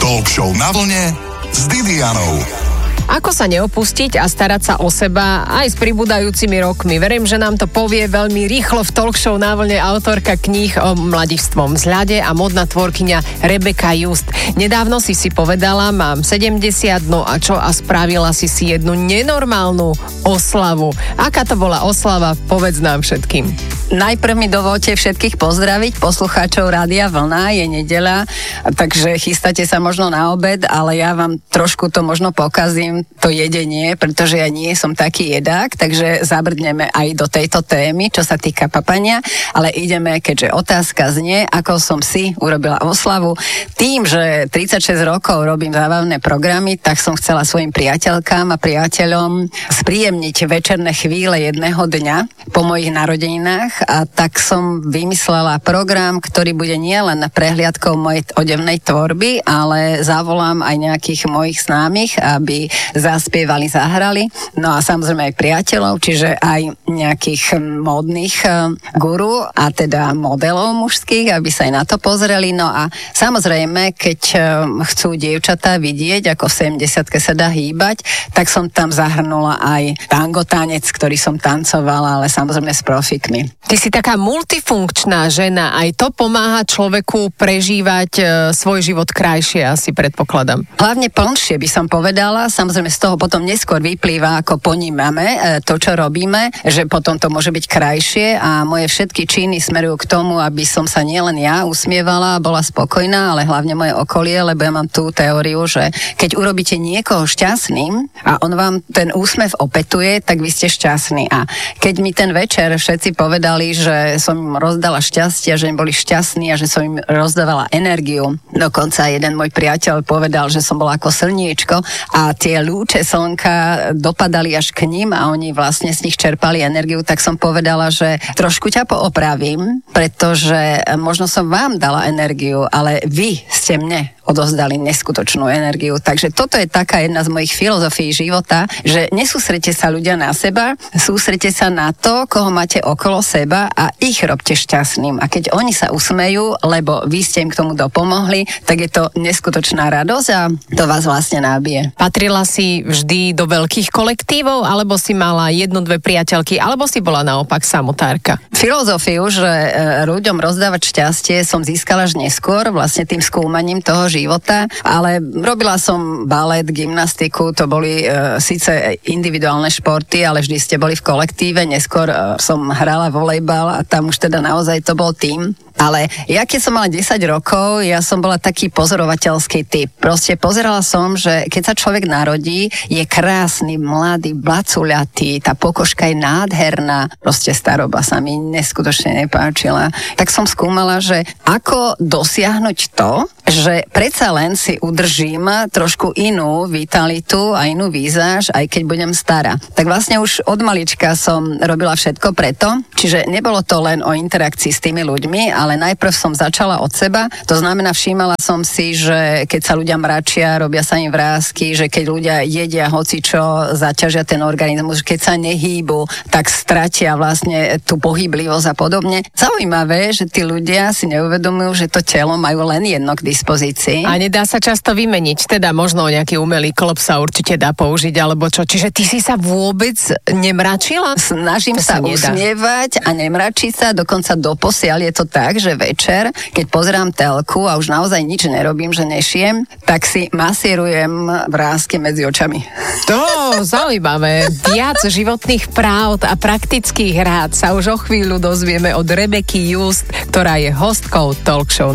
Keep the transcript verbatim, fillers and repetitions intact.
Talk show na vlne s Didianou. Ako sa neopustiť a starať sa o seba aj s pribúdajúcimi rokmi? Verím, že nám to povie veľmi rýchlo v talk show na vlne autorka kníh o mladistvom vzhľade a modná tvorkyňa Rebeka Just. Nedávno si si povedala, mám sedemdesiat, no a čo? A spravila si si jednu nenormálnu oslavu. Aká to bola oslava? Povedz nám všetkým. Najprv mi dovolte všetkých pozdraviť, poslucháčov Rádia Vlna, je nedeľa, takže chystáte sa možno na obed, ale ja vám trošku to možno pokazím, to jedenie, pretože ja nie som taký jedák, takže zabrdneme aj do tejto témy, čo sa týka papania, ale ideme, keďže otázka znie, ako som si urobila oslavu. Tým, že tridsaťšesť rokov robím zábavné programy, tak som chcela svojim priateľkám a priateľom spríjemniť večerné chvíle jedného dňa po mojich narodeninách, a tak som vymyslela program, ktorý bude nielen prehliadkou mojej odevnej tvorby, ale zavolám aj nejakých mojich známych, aby zaspievali, zahrali. No a samozrejme aj priateľov, čiže aj nejakých módnych guru a teda modelov mužských, aby sa aj na to pozreli. No a samozrejme, keď chcú dievčatá vidieť, ako v sedemdesiatke sa dá hýbať, tak som tam zahrnula aj tango tanec, ktorý som tancovala, ale samozrejme s profikmi. Ty si taká multifunkčná žena, aj to pomáha človeku prežívať e, svoj život krajšie, asi predpokladám. Hlavne plnšie by som povedala, samozrejme z toho potom neskôr vyplýva, ako ponímame e, to, čo robíme, že potom to môže byť krajšie a moje všetky činy smerujú k tomu, aby som sa nielen ja usmievala a bola spokojná, ale hlavne moje okolie, lebo ja mám tú teóriu, že keď urobíte niekoho šťastným a on vám ten úsmev opetuje, tak vy ste šťastní. A keď mi ten večer všetci povedali, že som im rozdala šťastie, že im boli šťastní a že som im rozdávala energiu. Dokonca jeden môj priateľ povedal, že som bola ako slniečko a tie lúče slnka dopadali až k ním a oni vlastne z nich čerpali energiu, tak som povedala, že trošku ťa poopravím, pretože možno som vám dala energiu, ale vy ste mne odozdali neskutočnú energiu. Takže toto je taká jedna z mojich filozofií života, že nesústrete sa ľudia na seba, sústrete sa na to, koho máte okolo seba a ich robte šťastným. A keď oni sa usmejú, lebo vy ste im k tomu dopomohli, tak je to neskutočná radosť a to vás vlastne nábije. Patrila si vždy do veľkých kolektívov, alebo si mala jednu, dve priateľky, alebo si bola naopak samotárka? Filozofiu, že ľuďom rozdávať šťastie som získala až neskôr, vlastne tým skúmaním toho života, ale robila som balet, gymnastiku, to boli e, síce individuálne športy, ale vždy ste boli v kolektíve, neskôr e, som hrala volejbal a tam už teda naozaj to bol tím. Ale ja keď som mala desať rokov, ja som bola taký pozorovateľský typ. Proste pozerala som, že keď sa človek narodí, je krásny, mladý, blacuľatý, tá pokožka je nádherná. Proste staroba sa mi neskutočne nepáčila. Tak som skúmala, že ako dosiahnuť to, že predsa len si udržím trošku inú vitalitu a inú výzáž, aj keď budem stará. Tak vlastne už od malička som robila všetko preto, čiže nebolo to len o interakcii s tými ľuďmi, ale najprv som začala od seba. To znamená, všímala som si, že keď sa ľudia mračia, robia sa im vrásky, že keď ľudia jedia hocičo, zaťažia ten organizmus, keď sa nehýbu, tak stratia vlastne tú pohyblivosť a podobne. Zaujímavé, že tí ľudia si neuvedomujú, že to telo majú len jedno k dispozícii. A nedá sa často vymeniť, teda možno nejaký umelý klop sa určite dá použiť, alebo čo. Čiže ty si sa vôbec nemračila? Snažím to sa usmievať a nemračiť sa, dokonca doposiaľ je to tak, že večer, keď pozerám telku a už naozaj nič nerobím, že nešiem, tak si masírujem vrásky medzi očami. To zaujímavé. Viac životných práv a praktických rád sa už o chvíľu dozvieme od Rebeky Just, ktorá je hostkou talk show